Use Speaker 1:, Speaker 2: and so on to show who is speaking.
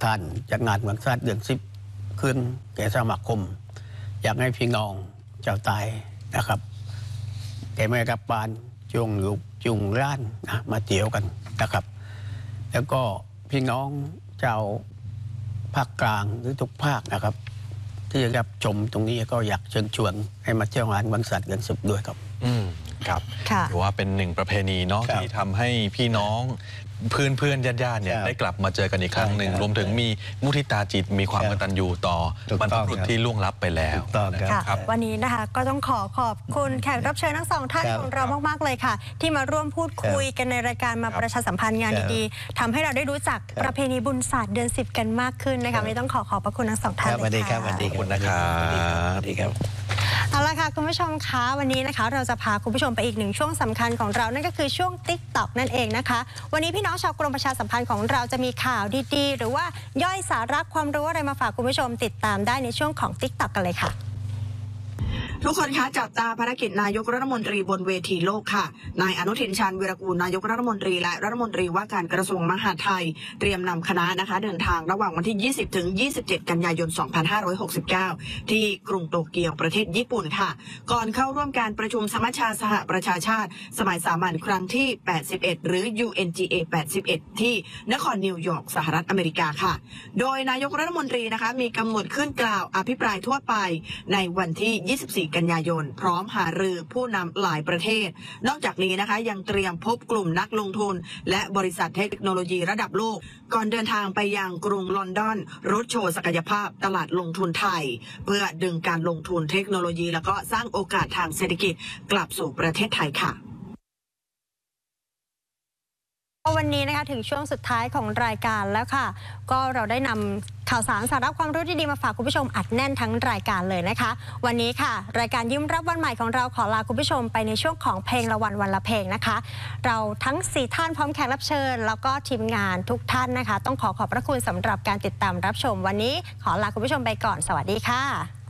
Speaker 1: ทานจากงานเมืองชาติเดือน10ขึ้นแก่สมาคมอยากให้พี่น้องเจ้าตายนะครับแก่แม่กับปานจุงลูกจุงร้านนะมาเที่ยวกันนะครับแล้วก็พี่น้องเจ้าภาคกลางหรือทุกภาคนะครับที่จะรับชมตรงนี้ก็อยากเชิญชวนให้มาเที่ยวงานวันศาสตร์เดือน10ด้วยครับ
Speaker 2: ครับถือว่าเป็นหนึ่งประเพณีเนาะที่ทำให้พี่น้องเพื่อนญาติเนี่ยได้กลับมาเจอกันอีกครั้งหนึ่งรวมถึงมีมุทิตาจิตมีความกตัญญูต่อบรรพบุรุษที่ล่วงลับไปแล้ว
Speaker 3: นะครับวันนี้นะคะก็ต้องขอบคุณแขกรับเชิญทั้งสองท่านของเรามากๆเลยค่ะที่มาร่วมพูดคุยกันในรายการมาประชาสัมพันธ์งานดีๆทำให้เราได้รู้จักประเพณีบุญศาสตร์เดือน10กันมากขึ้นนะคะวันนี้ต้องขอบพระคุณทั้งสองท่านเลยค่ะ
Speaker 2: ขอบคุณนะครับ
Speaker 3: เอาละค่ะคุณผู้ชมคะวันนี้นะคะเราจะพาคุณผู้ชมไปอีกหนึ่งช่วงสำคัญของเรานั่นก็คือช่วง TikTok นั่นเองนะคะวันนี้พี่น้องชาวกรมประชาสัมพันธ์ของเราจะมีข่าวดีๆหรือว่าย่อยสาระความรู้อะไรมาฝากคุณผู้ชมติดตามได้ในช่วงของ TikTok กันเลยค่ะ
Speaker 4: ทุกคนคะจับตาภารกิจนายกรัฐมนตรีบนเวทีโลกค่ะนายอนุทินชาญวีรกูลนายกรัฐมนตรีและรัฐมนตรีว่าการกระทรวงมหาดไทยเตรียมนำคณะนะคะเดินทางระหว่างวันที่ 20 ถึง 27 กันยายน 2569 ที่กรุงโตเกียวประเทศญี่ปุ่นค่ะก่อนเข้าร่วมการประชุมสมัชชาสหประชาชาติสมัยสามัญครั้งที่ 81 หรือ UNGA 81 ที่นครนิวยอร์กสหรัฐอเมริกาค่ะโดยนายกรัฐมนตรีนะคะมีกำหนดขึ้นกล่าวอภิปรายทั่วไปในวันที่ 24 กันยายนพร้อมหารือผู้นำหลายประเทศนอกจากนี้นะคะยังเตรียมพบกลุ่มนักลงทุนและบริษัทเทคโนโลยีระดับโลกก่อนเดินทางไปยังกรุงลอนดอนรถโชว์ศักยภาพตลาดลงทุนไทยเพื่อดึงการลงทุนเทคโนโลยีแล้วก็สร้างโอกาสทางเศรษฐกิจกลับสู่ประเทศไทยค่ะ
Speaker 3: วันนี้นะคะถึงช่วงสุดท้ายของรายการแล้วค่ะก็เราได้นำข่าวสารสาระความรู้ดีๆมาฝากคุณผู้ชมอัดแน่นทั้งรายการเลยนะคะวันนี้ค่ะรายการยิ้มรับวันใหม่ของเราขอลาคุณผู้ชมไปในช่วงของเพลงละวันละเพลงนะคะเราทั้ง4ท่านพร้อมแขกรับเชิญแล้วก็ทีมงานทุกท่านนะคะต้องขอบพระคุณสำหรับการติดตามรับชมวันนี้ขอลาคุณผู้ชมไปก่อนสวัสดีค่ะ